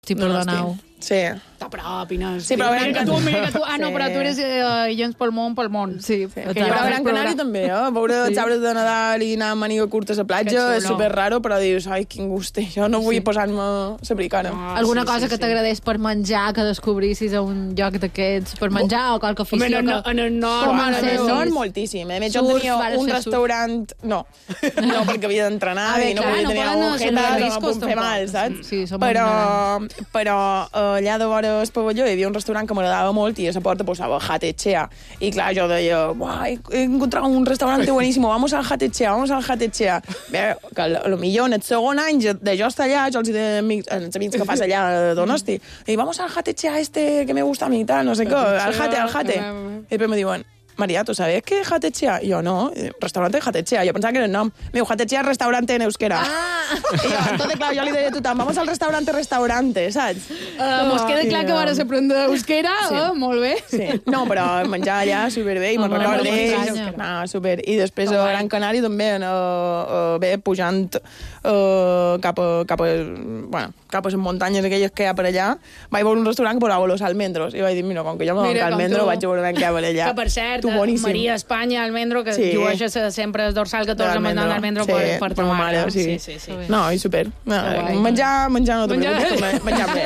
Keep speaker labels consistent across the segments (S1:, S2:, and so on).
S1: Donosti, perdoneu.
S2: Sí.
S3: Està prop, Inés.
S2: Sí, però
S3: mira que tu... Ah, no, però tu eres Gens pel món.
S1: Sí,
S2: però a Gran Canària també, veure els arbres de Nadal i anar amb màniga curta a la platja és super raro, però dius, ai, quin gust, jo no vull posar-me la bricana.
S1: Alguna cosa que t'agradés per menjar, que descobrissis a un lloc d'aquests per menjar o qualque afició que...
S2: En el nord moltíssim. A més, jo tenia un restaurant... No, perquè havia d'entrenar i no podia tenir agujetes o em fer mal, saps? Però allà de vora el pavelló hi havia un restaurant que m'agradava molt i a la porta posava Hatechea. I clar, jo deia, he encontrat un restaurante buenísimo, vamos al Hatechea. Bé, que potser en el segon any de jo estar allà, jo els deia als amics que fas allà a Donosti, i vamos al Hatechea que me gusta a mi, tal, no sé què, al Hate. I després me diuen, María, ¿tú sabes qué es Hatechea? Y yo, no, restaurante Hatechea. Yo pensaba que era el nom. Me diu, Hatechea es restaurante en euskera. I jo, entonces, clar, jo li deia a tothom, vamos al restaurante, saps?
S3: Mos queda clar que vares aprendre euskera, molt bé.
S2: Sí. No, però menjar allà superbé, i me'n recordo d'ells. Super. I després a Gran Canària també, bé, pujant cap a les muntanyes aquelles que hi ha per allà, vaig veure un restaurant que posava los almendros. I vaig dir, mira, com que jo me manca almendro, vaig veure ben què hi ha per allà.
S3: Que, per cert, Maria Espanya, almendro, que llueix sempre el dorsal 14 mandant l'almendro per ta mare.
S2: Sí. No, i super. Menjar no t'ho pregunto, menjar bé.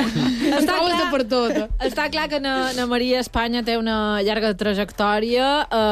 S1: Està clar que na Maria Espanya té una llarga trajectòria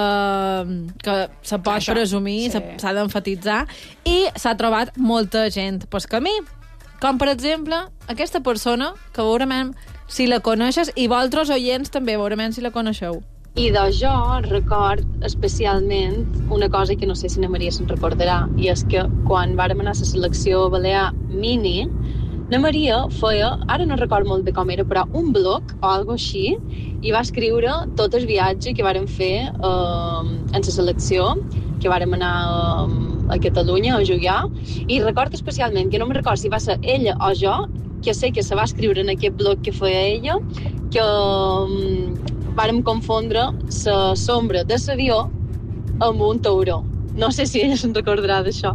S1: que se pot presumir, s'ha d'emfatitzar, i s'ha trobat molta gent pel camí. Com, per exemple, aquesta persona, que veurement si la coneixes, i vosaltres, oients, també veurement si la coneixeu.
S4: I de jo record especialment una cosa que no sé si na Maria se'n recordarà, i és que quan vàrem anar a la selecció balear mini, na Maria feia, ara no record molt de com era, però un blog o alguna així, i va escriure tot el viatge que vàrem fer en la selecció, que vàrem anar a Catalunya a jugar, i recordo especialment, que no me'n recordo si va ser ella o jo, que sé que se va escriure en aquest blog que feia ella, que vàrem confondre la sombra de l'avió amb un tauró. No sé si ella se'n recordarà d'això,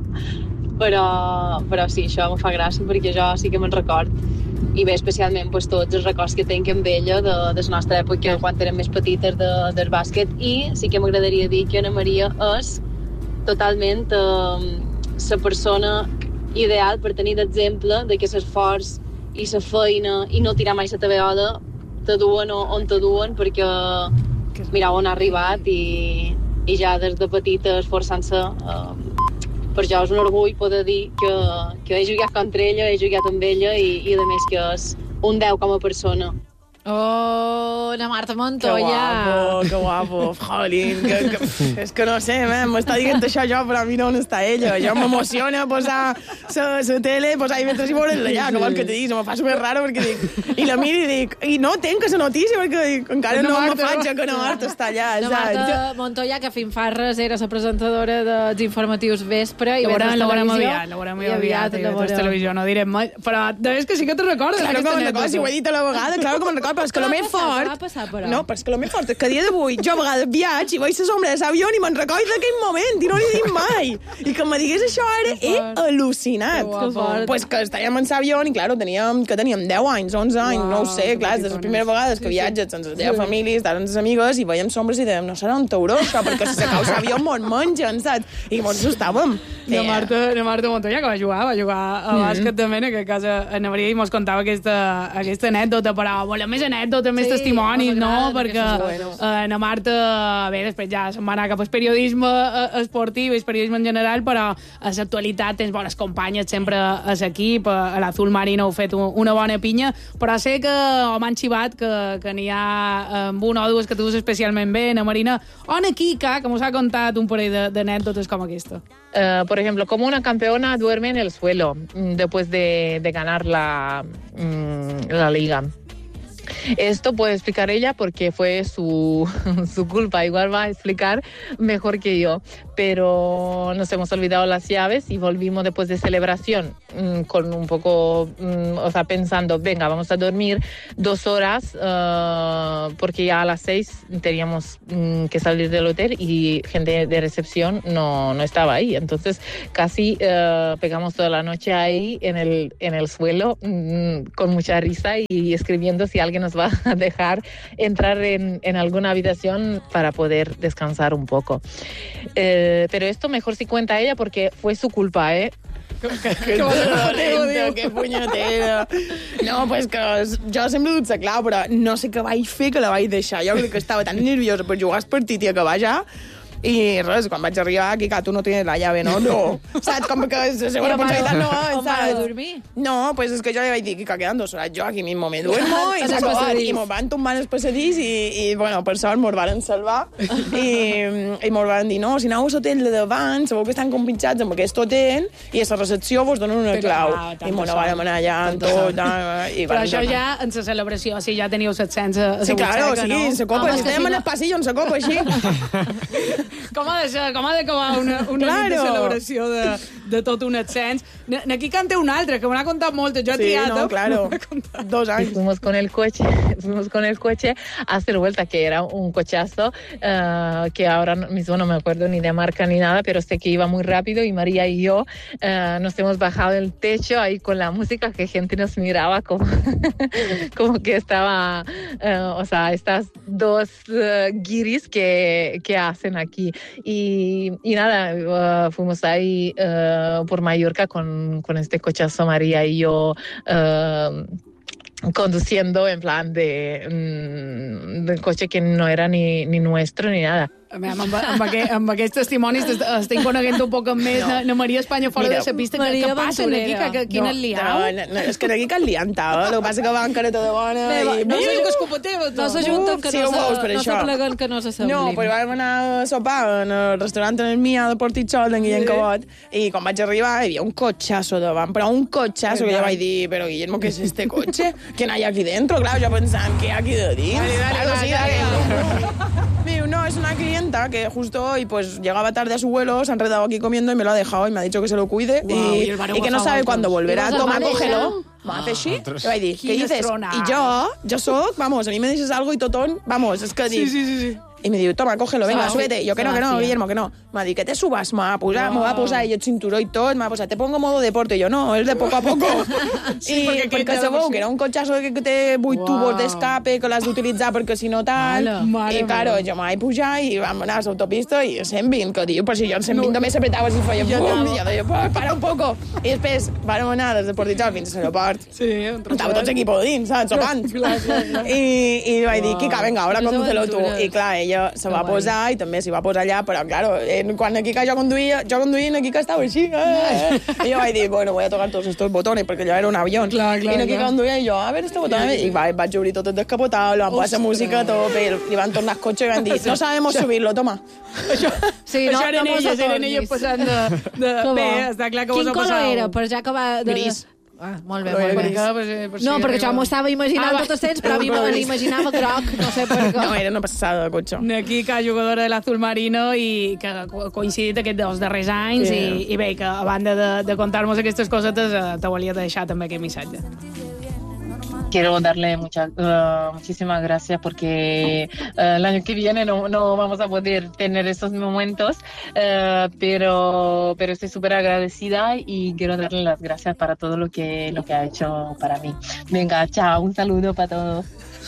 S4: però sí, això em fa gràcia perquè jo sí que me'n record. I bé, especialment tots els records que tinc amb ella de la nostra època, quan érem més petites del bàsquet, i sí que m'agradaria dir que Ana Maria és totalment la persona ideal per tenir d'exemple de que l'esforç i la feina i no tirar mai la taveola te duen on te duen, perquè mira on ha arribat i ja des de petita esforçant-se. Per jo és un orgull poder dir que he jugat contra ella, he jugat amb ella i a més que és un 10 com a persona.
S1: Oh, na Marta Montoya.
S2: Que guapo, jolín. És que no sé, m'està dient això jo, però a mi no on està ella. Jo m'emociona posar la tele, posar i mentre hi veure allà, que vol que te digui, me fa super raro, perquè dic, i la miro i dic, i no tenc la notícia, perquè dic, encara no me faig que na Marta està allà.
S1: Na Marta Montoya, que fins fa res era la presentadora dels informatius vespre, i
S3: la veurem aviat, i a televisió, no direm mai, però és que sí que te recordes.
S2: Claro que me'n recordo, si ho he dit a la vegada, claro que me'n recordo, però és que el més fort... No, però és que el més fort és que a dia d'avui jo a vegades viatge i veig la sombra de l'avió i me'n recordo d'aquell moment i no l'he dit mai. I que me digués això ara he al·lucinat. Pues que estàvem en l'avió i, clar, teníem 10 anys, 11 anys, no ho sé, clar, és de les primeres vegades que viatges sense la teva família, estàs amb les amigues i veiem sombres i dèiem, no serà un tauró això, perquè si s'acau l'avió mos mengen, saps? I mos assustàvem.
S3: Na Marta Montoya, que va jugar a bàsquet també en aquest cas a Ana Maria, i mos contava aquesta anècdota, però volem més anècdotes, més testimonis, no? Perquè na Marta, bé, després ja se'n va anar cap al periodisme esportiu i el periodisme en general, però a l'actualitat tens bones companyes sempre a l'equip, a l'Azul Marino heu fet una bona pinya, però sé que m'han xivat que n'hi ha una o dues que tu especialment bé, Ana Marina, on aquí, que mos ha contat un parell d'anècdotes com aquesta.
S5: Por ejemplo, como una campeona duerme en el suelo después de ganar la liga. Esto puede explicar ella porque fue su culpa. Igual va a explicar mejor que yo. Pero nos hemos olvidado las llaves y volvimos después de celebración con un poco, pensando, venga, vamos a dormir 2 horas porque ya a las 6 teníamos que salir del hotel y gente de recepción no estaba ahí. Entonces casi pegamos toda la noche ahí en el suelo con mucha risa y escribiendo si alguien nos va a dejar entrar en alguna habitación para poder descansar un poco. Pero esto mejor si cuenta ella porque fue su culpa, ¿eh?
S2: Que punyetera. No, pues que jo sempre he dut la clau, però no sé què vaig fer que la vaig deixar. Jo crec que estava tan nerviosa per jugar el partit i acabar ja. I res, quan vaig arribar, aquí, tu no tienes la llave, no? No. Saps? Com que la segona responsabilitat no...
S1: On va a dormir?
S2: No, pues és que jo li vaig dir, Kika, quedan 2 horas, jo aquí mismo me duermo, i mos van tombant els passadís i, bueno, per sort mos van salvar i mos van dir, no, si aneu a l'hotel de davant, sabeu que estan compinxats amb aquest hotel i a la recepció vos donen una clau. I mos vam anar allà amb tot.
S3: Però això ja en la celebració, si ja teníeu 700 a
S2: sí, claro, sí, en la copa, estem en el passillo, en la copa, així.
S3: Com ha d'acabar una nit de celebració de tot un ascens? Aquí canta un altre, que me n'ha contat moltes. Jo he triat...
S2: Sí, no, claro. 2 años.
S5: Fuimos con el coche a hacer vuelta, que era un cochazo que ahora mismo no me acuerdo ni de marca ni nada, pero sé que iba muy rápido y María y yo nos hemos bajado del techo ahí con la música, que gente nos miraba como que estaba... estas 2 guiris que hacen aquí. Y nada, fuimos ahí por Mallorca con este cochazo María y yo conduciendo en plan de coche que no era ni nuestro ni nada.
S3: Amb aquests testimonis estem coneguent un poc més na Maria Espanya fora de la pista. Què passa aquí? Quina liau?
S2: No, és que aquí que liantava. El que passa que va encara tota bona.
S3: No sé que és culpa teva.
S1: No s'ajunten, que no s'apleguen, que no s'assemblim.
S2: No, però vam anar a sopar en el restaurant en el Mia de Portitxol, d'en Guillem Cabot, i quan vaig arribar hi havia un cotxazo davant, però un cotxazo que jo vaig dir, però Guillermo, ¿qué es este coche? ¿Quién hay aquí dentro? Claro, yo pensant, ¿qué hay aquí de dins? No, es una clienta que justo hoy pues llegaba tarde a su vuelo, se ha enredado aquí comiendo y me lo ha dejado y me ha dicho que se lo cuide y que no sabe cuándo volverá. Toma, cógelo. M'ha fet així, i vaig dir, què dices? I jo soc, vamos, a mi me dices algo y totón, vamos, és que dic... Sí. I me diu, toma, cógelo, venga, súbete. I jo, que no, Guillermo, que no. M'ha dit, que te subas, m'ho va posar i el cinturó i tot, m'ha posat, te pongo modo deporte. I jo, no, és de poco a poco. Sí, perquè sabeu que era un cotxazo que té 8 tubos d'escape, que l'has d'utilitzar perquè si no tal. I, claro, jo m'ho vaig pujar i vam anar a l'autopista i 120, que diu, però si jo en 120 només apretava si feia pum, i jo deia, para un poco. I després vam anar des de Portitxol fins a l'aeroport. Sí, estava tots equipos dins, saps, sopant. I vaig dir, Kika, venga, ahora condúcelo tu. I clar, ella se va posar i també s'hi va posar allà, però claro, quan aquí que jo conduïnt, aquí que estava així, i jo vaig dir, bueno, voy a tocar todos estos botones, perquè allò era un avió, i aquí que conduïa jo, a ver este botón, i vaig obrir tot el descapotable, vam posar música a tope, li van tornar el cotxe i van dir, no sabemos subirlo, toma.
S3: Sí, no, eren elles passant de... Bé, està clar que vos ha passat...
S1: Quin color era? Per ja que va...
S2: Gris.
S1: Molt bé, molt bé. No, perquè jo m'ho estava imaginant tot el temps, però a mi me l'imaginava groc, no sé per què.
S2: No, era una passada de cotxe.
S3: Aquí, que jugadora de l'Azul Marino i que ha coincidit aquests 2 darrers anys i bé, que a banda de contar-nos aquestes cosetes, te volia deixar també aquest missatge.
S5: Quiero darle muchísimas gracias porque el año que viene no vamos a poder tener esos momentos, pero estoy súper agradecida y quiero darle las gracias para todo lo que ha hecho para mí. Venga, chao, un saludo para todos.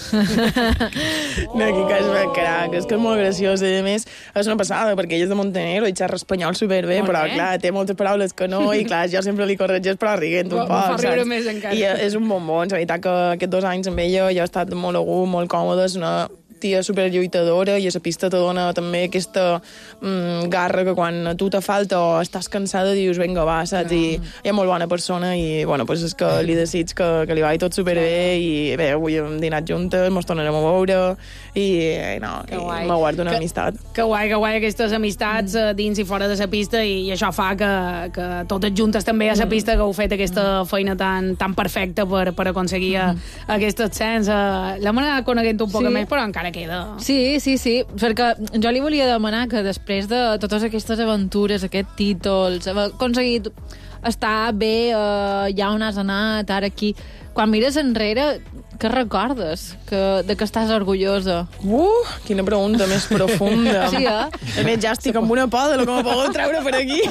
S2: No, Kika és una crac, és que és molt graciós i a més és una passada perquè ella és de Montenegro i xerra espanyol superbé, però clar, té moltes paraules que no i clar, jo sempre li corregeix però riguent un poc, saps? I és un bombó, la veritat que aquests 2 anys amb ella jo he estat molt a gust, molt còmode, és una tia superlluitadora i a la pista te dona també aquesta garra que quan tu te falta o estàs cansada dius, vinga, va, saps? I és molt bona persona i, bueno, pues és que li desig que li vagi tot superbé i bé, avui hem dinat juntes, mos tornarem a veure i me guardo una amistat.
S3: Que guai aquestes amistats dins i fora de la pista i això fa que totes juntes també a la pista que heu fet aquesta feina tan perfecta per aconseguir aquest ascens. L'hem anat coneguent un poc més, però encara queda.
S1: Sí, perquè jo li volia demanar que després de totes aquestes aventures, aquests títols, haver aconseguit estar bé ja on has anat, ara aquí, quan mires enrere, què recordes de que estàs orgullosa?
S2: Quina pregunta més profunda.
S1: Sí,
S2: A més, ja estic amb una por de lo que m'ho pogut treure per aquí.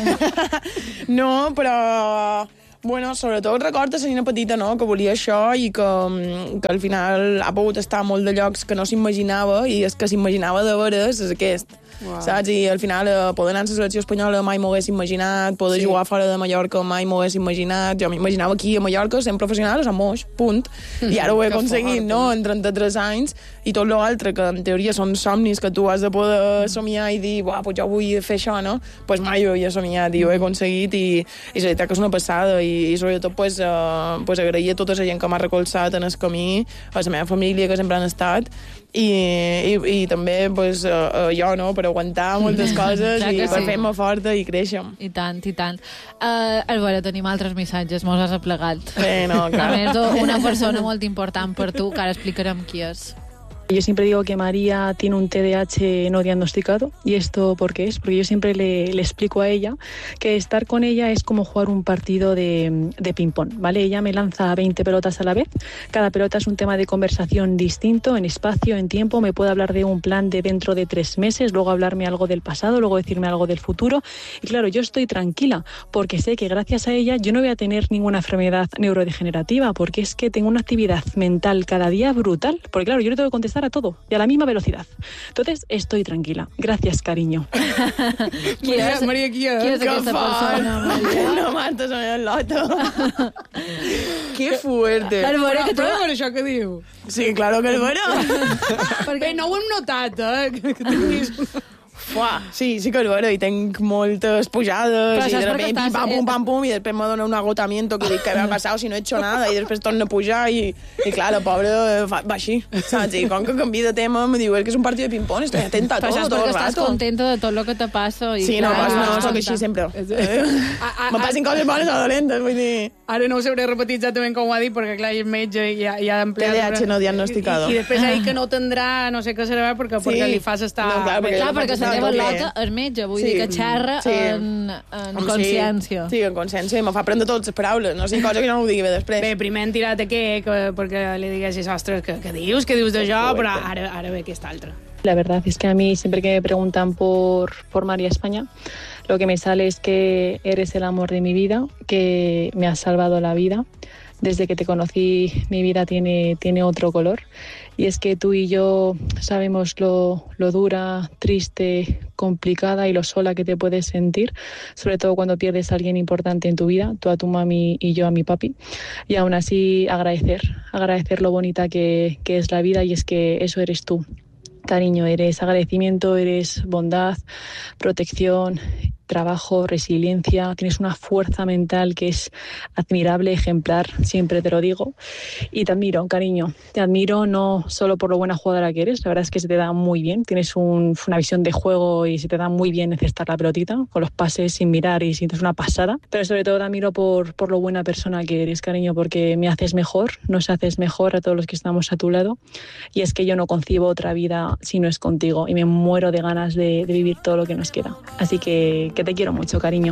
S2: No, però... Bueno, sobretot record a la nina petita, no?, que volia això i que al final ha pogut estar a molt de llocs que no s'imaginava i és que s'imaginava de veres és aquest. Wow. Saps? I al final poder anar a la selecció espanyola mai m'ho hagués imaginat, poder jugar fora de Mallorca mai m'ho hagués imaginat. Jo m'imaginava aquí a Mallorca sent professional a Moix, punt. I ara ho he aconseguit, no?, en 33 anys, i tot l'altre, que en teoria són somnis que tu has de poder somiar i dir, pues jo vull fer això, no? Pues mai ho havia somiat i ho he aconseguit i la veritat que és una passada i sobretot pues agrair a tota la gent que m'ha recolzat en el camí, a la meva família que sempre han estat i també pues, jo, no?, per aguantar moltes coses i per fer-me forta i créixer.
S1: I tant. Alvaro, tenim altres missatges, mos has aplegat.
S2: No, clar.
S1: A més, una persona molt important per tu, que ara explicarem qui és.
S6: Yo siempre digo que María tiene un TDAH no diagnosticado. ¿Y esto por qué es? Porque yo siempre le explico a ella que estar con ella es como jugar un partido de ping-pong, ¿vale? Ella me lanza 20 pelotas a la vez. Cada pelota es un tema de conversación distinto, en espacio, en tiempo. Me puede hablar de un plan de dentro de 3 meses, luego hablarme algo del pasado, luego decirme algo del futuro. Y claro, yo estoy tranquila porque sé que gracias a ella yo no voy a tener ninguna enfermedad neurodegenerativa, porque es que tengo una actividad mental cada día brutal. Porque claro, yo le tengo que contestar a todo y a la misma velocidad. Entonces, estoy tranquila. Gracias, cariño.
S3: Maria, qui és?
S1: Qui és aquesta persona, Maria?
S2: No, Marta, soy el loto. Qué fuerte.
S3: Però per això que diu.
S2: Sí, claro que és bueno.
S3: Perquè no ho hem notat, que tinguis...
S2: Sí que és vera, i tenc moltes pujades, i de repente pam, i després me dona un agotamiento que dic que m'ha passat si no he hecho nada, i després torna a pujar, i clar, la pobra va així, saps? I com que canvia de tema, em diu, que és un partit de ping-pong, estoy atenta a todo,
S1: todo el rato. Estàs contenta de tot el que te passa.
S2: Sí, no, soc així sempre. Me passin coses bones o dolentes, vull dir...
S3: Ara no ho sabré repetir exactament com ho ha dit, perquè clar, és metge i ha empleat...
S2: TDAH no diagnosticado.
S3: I després ha dit que no tindrà, no sé què serà, perquè li fas estar...
S1: Clar, perquè la teva lota és metge, vull dir que xerra en consciència.
S2: Sí, en consciència, i me fa prendre totes les paraules, no sé, cosa que no ho digui bé després.
S3: Bé, primer hem tirat aquí perquè li diguessis, ostres, què dius d'això, però ara ve aquesta altra.
S6: La verdad es que a mí siempre que me preguntan por María España, lo que me sale es que eres el amor de mi vida, que me has salvado la vida. Desde que te conocí, mi vida tiene otro color. Y es que tú y yo sabemos lo dura, triste, complicada y lo sola que te puedes sentir, sobre todo cuando pierdes a alguien importante en tu vida, tú a tu mami y yo a mi papi. Y aún así agradecer lo bonita que es la vida, y es que eso eres tú. Cariño, eres agradecimiento, eres bondad, protección, trabajo, resiliencia, tienes una fuerza mental que es admirable, ejemplar, siempre te lo digo. Y te admiro, cariño, te admiro no solo por lo buena jugadora que eres, la verdad es que se te da muy bien, tienes una visión de juego y se te da muy bien encestar la pelotita, con los pases sin mirar y sientes una pasada, pero sobre todo te admiro por lo buena persona que eres, cariño, porque me haces mejor, nos haces mejor a todos los que estamos a tu lado, y es que yo no concibo otra vida si no es contigo y me muero de ganas de vivir todo lo que nos queda. Así que te quiero mucho, cariño.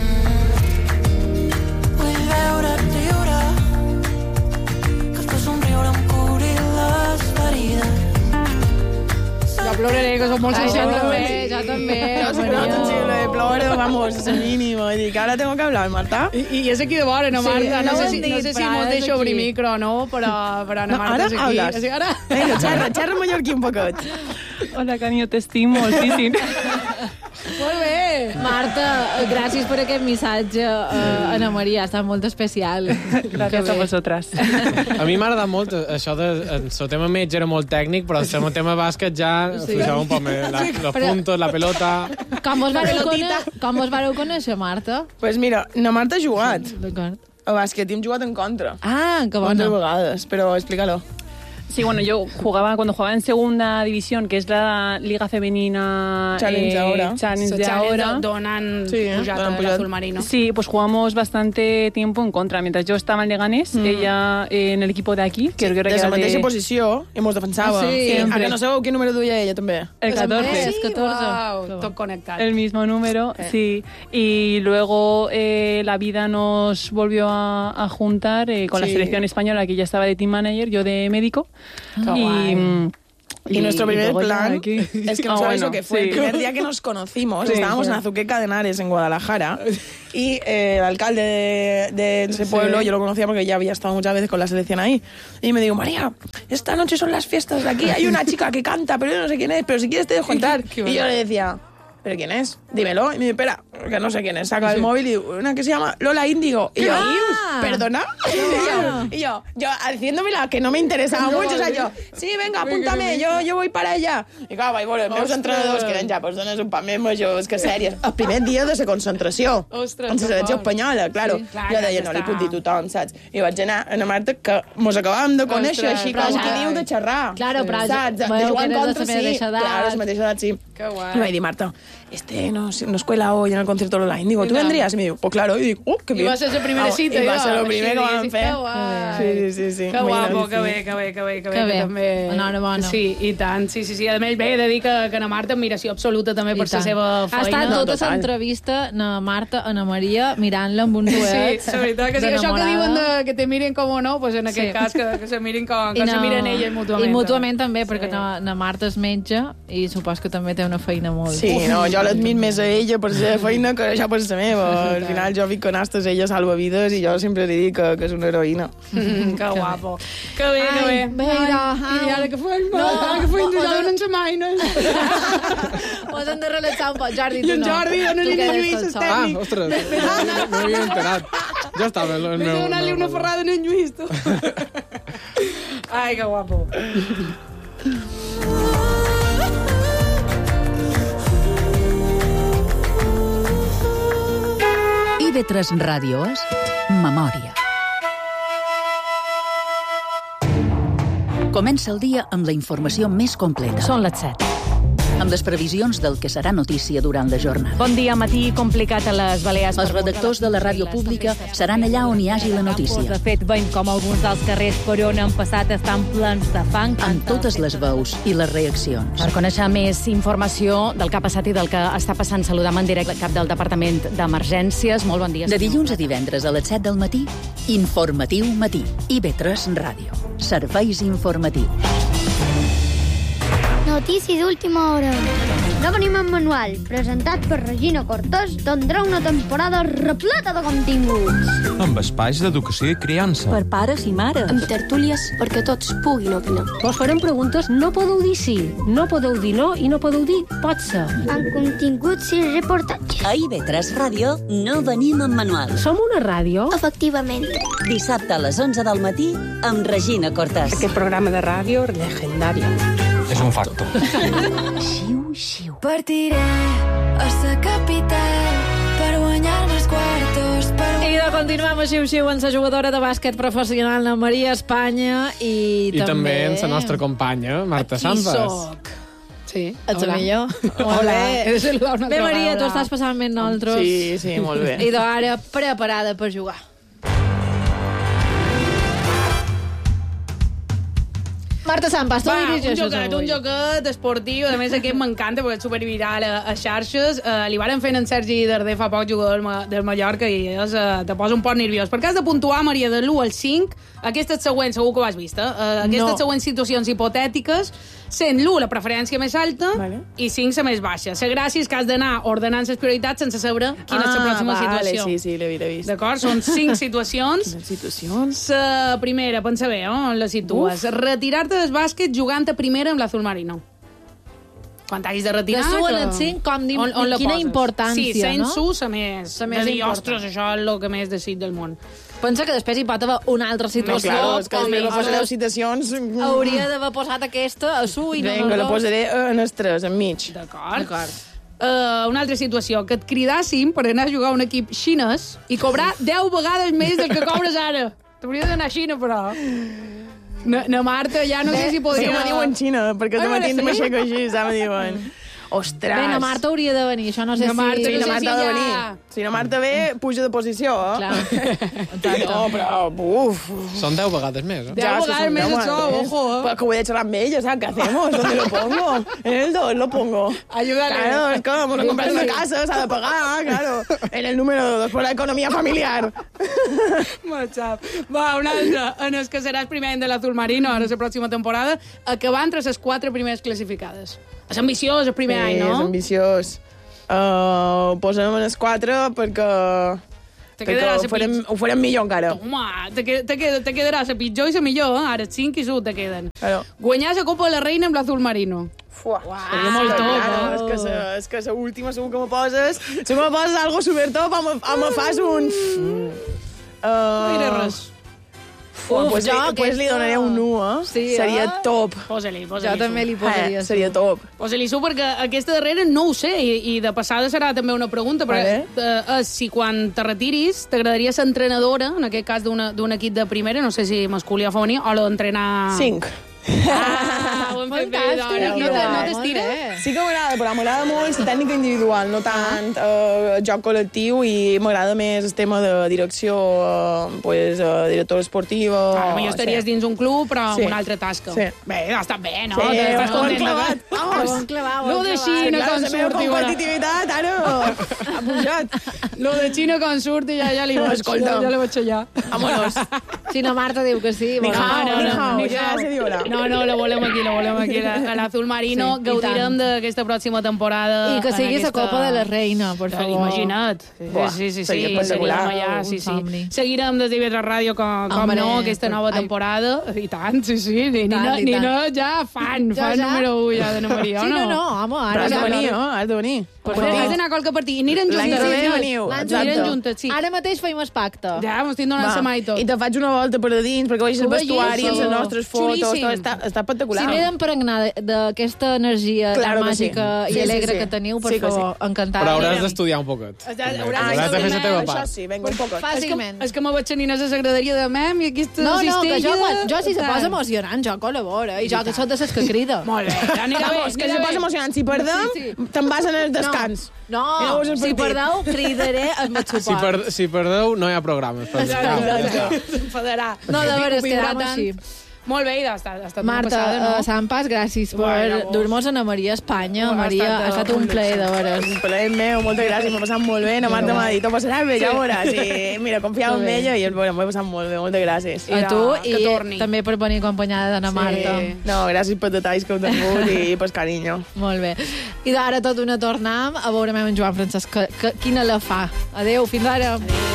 S3: Jo ploraré, que som molt sensibles.
S1: Jo també.
S2: Jo soy molt sensible, ploro, vamos, es el mínimo. I dic, ara tengo que hablar, Marta.
S3: I és aquí de vora, no, Marta? No sé si mos deixa obrir micro o no, però na Marta és aquí.
S2: Ara hablas. Venga, xerra mallorquí un poquet.
S6: Hola, cariño, te estimo moltíssim.
S3: Molt bé.
S1: Marta, gràcies per aquest missatge, Ana Maria, ha estat molt especial.
S5: Gràcies a vosaltres.
S7: A mi m'ha agradat molt això de... El tema metge era molt tècnic, però el tema bàsquet ja fluixava un poc més. Los puntos, la pelota...
S1: Com vos vareu conèixer, Marta?
S2: Pues mira, na Marta ha jugat.
S1: D'acord.
S2: A bàsquet i hem jugat en contra.
S1: Ah, que bona.
S2: 4 vegades, però explícalo.
S5: Sí, bueno, yo cuando jugaba en segunda división, que es la Liga Femenina
S2: Challenge ahora.
S5: Challenge de ahora.
S3: Donan el azul marino.
S5: Sí, pues jugamos bastante tiempo en contra. Mientras yo estaba en Leganés, ella en el equipo de aquí, que creo que
S2: era
S5: de...
S2: mateixa posició, i mos defensava.
S1: Sí,
S2: a que no sabeu quin número duia ella, també.
S5: El 14.
S1: Sí, 14.
S3: Wow, tot conectat.
S5: El mismo número, sí. Y luego la vida nos volvió a juntar con la selección española, que ya estaba de team manager, yo de médico.
S2: Y nuestro primer plan es que no sabéis lo que fue. El primer día que nos conocimos, estábamos en Azuqueca de Henares, en Guadalajara, y el alcalde de ese pueblo, yo lo conocía porque ya había estado muchas veces con la selección ahí, y me digo, María, esta noche son las fiestas de aquí, hay una chica que canta, pero yo no sé quién es, pero si quieres te dejo entrar. Y yo le decía... ¿Pero quién es? Dímelo. Y me dice, espera, que no sé quién es. Saca el móvil y una que se llama Lola Índigo. Y yo, ¿perdona? Y yo haciéndome la que no me interesaba mucho. O sea, yo, sí, venga, apúntame, yo voy para allà. I clar, vaig veure, els meus entrenadors, que eren ja persones un poc més majors, que sèries. El primer dia de la concentració.
S3: Ostres,
S2: en la selecció espanyola, claro.
S3: Sí, clar,
S2: jo deia, no li puc dir tothom, saps? I vaig anar a una Marta que mos acabàvem de conèixer, així com qui diu de xerrar.
S1: Claro, però
S2: saps? De jugar en contra, sí. Claro, és la mateixa edat, sí.
S3: Que guai.
S2: I vaig dir, Marta, nos cuela hoy en el concierto Lola Índigo. ¿Tú vendrías? Y me digo, pues claro. Y digo, qué bien.
S3: I va ser la primera cita.
S2: I va ser el primer que vam fer. Sí.
S3: Que guapo, que bé, també...
S1: Enhorabona.
S3: Sí, i tant. Sí. A més, bé, he de dir que na Marta admiració absoluta també per la seva feina.
S1: Ha estat tota l'entrevista na Marta, Ana Maria, mirant-la amb un duet.
S3: Sí, la veritat que sí. Això que diuen que te miren com no, pues en aquest cas que se miren com que se miren ella mútuament.
S1: I mútuament també, perquè na Marta és metge i supos que també té una feina molt...
S2: Sí, no, jo l'admit més a ella per la feina que ja per la meva. Al final jo fico nastes, ella salva vides i jo sempre li dic que és una heroïna.
S3: Que guapo. Que bé, que bé.
S1: I
S3: ara que fem? Que fem posant en la maina.
S1: Mos hem de relaxar un poc. Jordi,
S3: tu no. Jordi, dona-li en Lluís, és tècnic.
S7: Ostres, no m'havia enterat. Ja estava el meu...
S3: Dona-li una ferrada en Lluís, tu. Ai, que guapo.
S8: IB3 Ràdio és Memòria. Comença el dia amb la informació més completa.
S9: Són les 7.
S8: Amb les previsions del que serà notícia durant la jornada.
S9: Bon dia, matí complicat a les Balears.
S8: Els redactors de la ràdio pública seran allà on hi hagi la notícia.
S9: De fet, veiem com alguns dels carrers per on han passat estan plens de fang.
S8: Amb totes les veus i les reaccions.
S9: Per conèixer més informació del que ha passat i del que està passant, saludam en directe el cap del Departament d'Emergències. Molt bon dia.
S8: De dilluns a divendres a les 7 del matí, Informatiu Matí. IB3 Ràdio. Serveis informatius.
S10: Notícies d'última hora. No venim en manual, presentat per Regina Cortés, tindrà una temporada repleta de continguts.
S11: Amb espais d'educació i criança.
S12: Per pares i mares.
S13: Amb tertúlies perquè tots puguin opinar.
S12: Vos farem preguntes, no podeu dir sí, no podeu dir no i no podeu dir pot ser.
S10: Amb continguts i reportatges.
S14: A IB3 Ràdio no venim en manual.
S12: Som una ràdio?
S10: Efectivament.
S14: Dissabte a les 11 del matí amb Regina Cortés.
S15: Aquest programa de ràdio legendari.
S11: És un facto.
S16: Xiu. Partiré a la capital per guanyar-me els quartos.
S1: I de continuar amb Xiu amb la jugadora de bàsquet professional Ana Maria Espanya i
S7: també amb la nostra companya Marta Sambas.
S1: Aquí soc.
S3: Sí,
S1: ets la millor.
S3: Hola.
S1: Bé, Maria, tu estàs passant més nosaltres.
S2: Sí, molt bé.
S1: I d'ara preparada per jugar. Marta Sambas, tu dirigeixes avui.
S3: Un joquet esportiu, a més aquest m'encanta perquè és superviral a xarxes. Li varen fer en Sergi Darder fa poc, jugador del Mallorca, i te posa un poc nerviós. Per cas de puntuar, Maria, de l'1 al 5, aquestes següents, segur que ho has vist, aquestes següents situacions hipotètiques, sent l'1 la preferència més alta i 5 la més baixa. La gràcia és que has d'anar ordenant les prioritats sense saber quina és la pròxima situació.
S2: Sí, l'he vist.
S3: D'acord? Són 5 situacions. La primera, pensa bé, on la situes. Retirar-te del bàsquet jugant a primera amb l'Azul Marino. quan t'hagis de retirar...
S1: De su en el 5, com dir, quina importància,
S3: sí, sent
S1: no?
S3: su, la més de dir, ostres, això és el que més desit del món.
S1: Pensa que després hi pot haver una altra situació.
S2: No, clar, és que després me posareu citacions...
S1: Hauria d'haver posat aquesta a su i no...
S2: Vinga, la posaré en els 3, enmig.
S3: D'acord. Una altra situació, que et cridassin per anar a jugar a un equip xinès i cobrar 10 vegades més del que cobres ara. T'hauries d'anar a Xina, però... Na Marta ja no sé si podria...
S2: Sí, me diuen Xina, perquè de matí em m'aixeco així, me diuen... Ostres!
S1: Bé, na Marta hauria de venir, això no sé si...
S2: Sí, na Marta ha de venir. Si na Marta ve, puja de posició, eh?
S1: Clar.
S2: No, però, uf...
S7: Són 10 vegades més, eh?
S3: 10 vegades més això, ojo, eh?
S2: Però que voy a charlar amb ella, ¿sabes? ¿Qué hacemos? ¿Dónde lo pongo? En el 2 lo pongo.
S3: Ayúdale.
S2: Claro, es que vamos a comprar una casa, s'ha de pagar, claro. En el número 2, por la economía familiar.
S3: Molt xap. Va, un altre. En el que seràs primer de l'Azul Marino, ara la pròxima temporada, acabar entre les 4 primeres classificades. És ambiciós el primer any, no?
S2: És ambiciós. Posem en els 4 perquè ho farem millor encara.
S3: Home, te quedarà la pitjor i la millor, eh? Ara 5 i 1 te queden.
S2: Claro.
S3: Guanyar la Copa de la Reina amb l'Azul Marino.
S2: Seria molt top, és que la última segur que me poses... Si me poses algo supertop, me fas un...
S3: No diré res.
S2: Pues li donaré un 1, eh?
S1: Sí,
S2: seria top.
S3: Posa-li
S1: jo també li posaria.
S2: Seria top.
S3: Posa-li su, perquè aquesta darrera no ho sé, i de passada serà també una pregunta, però si quan te retiris t'agradaria ser entrenadora, en aquest cas d'un equip de primera, no sé si masculí o femení, o d'entrenar...
S2: 5.
S3: Ho hem fet bé d'hora. No t'estira?
S2: Sí que m'agrada, però m'agrada molt la tècnica individual, no tant joc col·lectiu, i m'agrada més el tema de direcció, director esportiu...
S3: Potser estaries dins un club, però amb una altra tasca. Bé, ha estat bé, no?
S2: Sí,
S3: estàs contenta.
S2: Vamos!
S3: Lo de Xina quan surti.
S2: La meva competitivitat ara ha pujat.
S3: Lo de Xina quan surti ja li vaig. Ja li vaig allà.
S2: Vámonos.
S1: Si no, Marta diu que sí.
S2: Ni hao, ja se diu hola.
S3: No, la volem aquí, a l'Azul Marino.
S1: Sí,
S3: gaudirem d'aquesta pròxima temporada.
S1: I que sigui la Copa de la Reina, per favor.
S3: Imagina't. Sí.
S2: Seria espectacular.
S3: Seguirem des d'IV3 Ràdio, com no, aquesta nova temporada. I tant, sí. Nina ja fan número 1 ja d'Anna Maria, o no?
S1: Sí, no, home, ara...
S2: Has de venir.
S3: Has d'anar a qualque partit. I anirem juntes. Sí.
S1: Ara mateix feim el pacte.
S3: Ja, m'ho estic donant la mà i tot.
S2: I te faig una volta per a dins, perquè vegis el vestuari, amb les nostres fotos, està espectacular.
S1: Si m'he d'impregnar d'aquesta energia tan màgica i alegre que teniu, per favor, encantada.
S7: Però hauràs d'estudiar un poquet. Hauràs de fer la teva part.
S2: Això sí, venga, un poquet.
S1: Fàcilment.
S3: És que me veig a Nina se s'agradaria de mem i aquesta
S1: cistella... No, que jo si se posa emocionant, jo col·laboro. I jo que soc de ses que crida.
S3: Molt bé.
S2: Que se posa emocionant. Si perdem, te'n vas en el descans.
S1: No, si perdeu, cridaré el meu suport.
S7: Si perdeu, no hi ha programes.
S3: S'enfadarà.
S1: No, de veres, quedam així.
S3: Molt bé, ha estat
S1: Marta,
S3: passada, no?
S1: Sampas, gràcies per dur-nos a Maria Espanya. Maria, ha estat un plaer, de veres.
S2: Un plaer meu, moltes gràcies, m'ha passat molt bé. La Marta m'ha dit, ho passaràs bé, ja veuràs. I mira, confiava en ella i m'ho he passat molt bé, moltes gràcies.
S1: A tu i també per venir acompanyada d'Anna Marta.
S2: No, gràcies per detalls que heu tingut i per carinyo.
S1: Molt bé. I d'ara tot una tornam a veure en Joan Francesc, quina la fa. Adéu, fins ara.